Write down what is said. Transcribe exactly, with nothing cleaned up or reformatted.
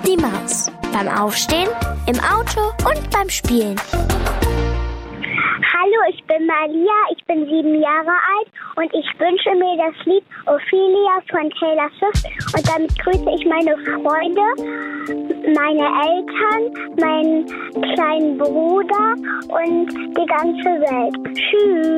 die Maus. Beim Aufstehen, im Auto und beim Spielen. Hallo, ich bin Malia, ich bin sieben Jahre alt und ich wünsche mir das Lied Ophelia von Taylor Swift. Und damit grüße ich meine Freunde, meine Eltern, meinen kleinen Bruder und die ganze Welt. Tschüss.